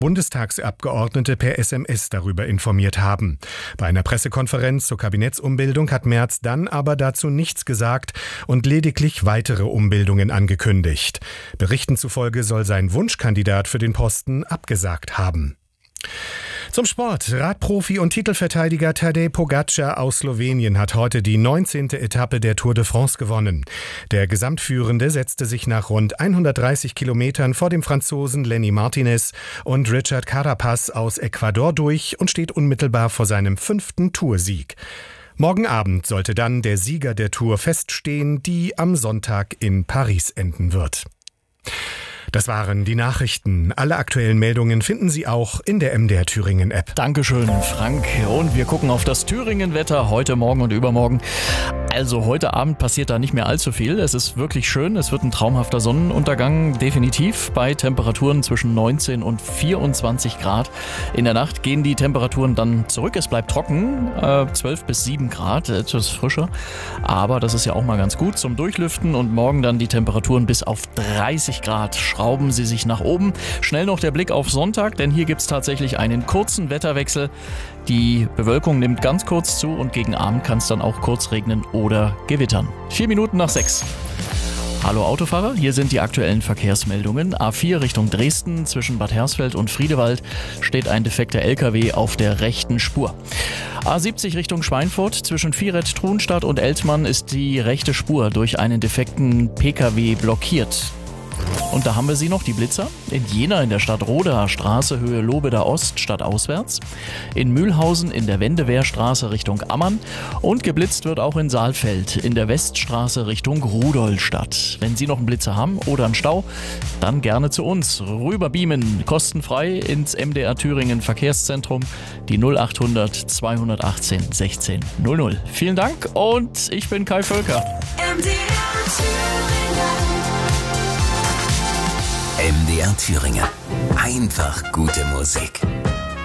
Bundestagsabgeordnete per SMS darüber informiert haben. Bei einer Pressekonferenz zur Kabinettsumbildung hat Merz dann aber dazu nichts gesagt und lediglich weitere Umbildungen angekündigt. Berichten zufolge soll sein Wunschkandidat für den Posten abgesagt haben. Zum Sport. Radprofi und Titelverteidiger Tadej Pogačar aus Slowenien hat heute die 19. Etappe der Tour de France gewonnen. Der Gesamtführende setzte sich nach rund 130 Kilometern vor dem Franzosen Lenny Martinez und Richard Carapaz aus Ecuador durch und steht unmittelbar vor seinem 5. Toursieg. Morgen Abend sollte dann der Sieger der Tour feststehen, die am Sonntag in Paris enden wird. Das waren die Nachrichten. Alle aktuellen Meldungen finden Sie auch in der MDR Thüringen App. Dankeschön, Frank. Und wir gucken auf das Thüringen-Wetter heute Morgen und übermorgen. Also heute Abend passiert da nicht mehr allzu viel. Es ist wirklich schön. Es wird ein traumhafter Sonnenuntergang, definitiv, bei Temperaturen zwischen 19 und 24 Grad. In der Nacht gehen die Temperaturen dann zurück. Es bleibt trocken, 12 bis 7 Grad, etwas frischer. Aber das ist ja auch mal ganz gut zum Durchlüften. Und morgen dann die Temperaturen bis auf 30 Grad. Schrauben Sie sich nach oben. Schnell noch der Blick auf Sonntag, denn hier gibt es tatsächlich einen kurzen Wetterwechsel. Die Bewölkung nimmt ganz kurz zu und gegen Abend kann es dann auch kurz regnen oder gewittern. 4 Minuten nach 6. Hallo Autofahrer, hier sind die aktuellen Verkehrsmeldungen. A4 Richtung Dresden, zwischen Bad Hersfeld und Friedewald steht ein defekter LKW auf der rechten Spur. A70 Richtung Schweinfurt, zwischen Vieret, Truhenstadt und Eltmann ist die rechte Spur durch einen defekten PKW blockiert. Und da haben wir sie noch, die Blitzer. In Jena in der Stadt Rodaer Straße, Höhe Lobeda Ost, stadtauswärts. In Mühlhausen in der Wendewehrstraße Richtung Ammann. Und geblitzt wird auch in Saalfeld in der Weststraße Richtung Rudolstadt. Wenn Sie noch einen Blitzer haben oder einen Stau, dann gerne zu uns. Rüberbeamen, kostenfrei ins MDR Thüringen Verkehrszentrum. Die 0800 218 16 00. Vielen Dank und ich bin Kai Völker. MDR Thüringen. Einfach gute Musik.